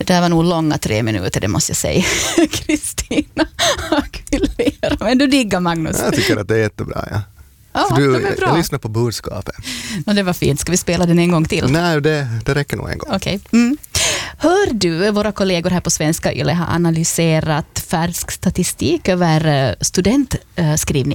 Det där var nog långa 3 minuter, det måste jag säga. Kristina Aguilera. Men du diggar Magnus. Jag tycker att det är jättebra, ja. Ja, Jag lyssnar på budskapet. Ja, det var fint. Ska vi spela den en gång till? Nej, det räcker nog en gång. Okej. Hör du, våra kollegor här på Svenska Yle har analyserat färsk statistik över studentskrivning